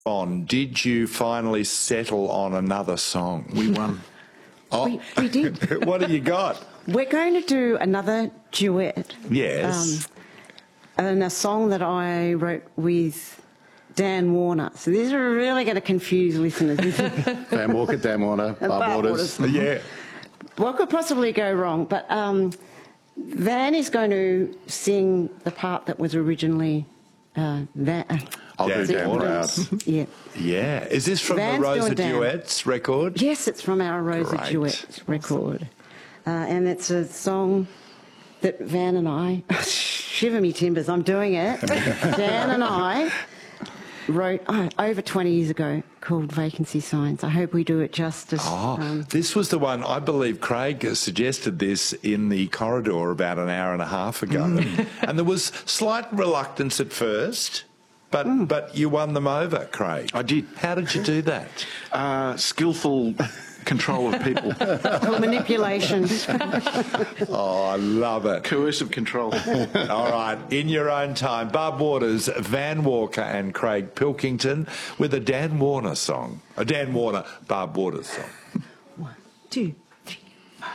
on, did you finally settle on another song? We won. Oh, We did. what have you got? We're going to do another duet. Yes. And a song that I wrote with Dan Warner. So these are really going to confuse listeners. Van Walker, Dan Warner, Barb Waters. Yeah. What could possibly go wrong? But Van is going to sing the part that was originally I'll do Dan Dan Warner. Proud. Yeah. Yeah. Is this from Van's the Rosa doing Dan. Duets record? Yes, it's from our Rosa Great. Duets record. And it's a song that Van and I, shiver me timbers, I'm doing it. Dan and I wrote over 20 years ago called Vacancy Signs. I hope we do it justice. This was the one, I believe Craig suggested this in the corridor about an hour and a half ago. And there was slight reluctance at first, but you won them over, Craig. I did. How did you do that? Skillful control of people. Manipulation. Oh, I love it. Coercive control. All right, in your own time, Barb Waters, Van Walker and Craig Pilkington with a Dan Warner song. A Dan Warner, Barb Waters song. 1, 2,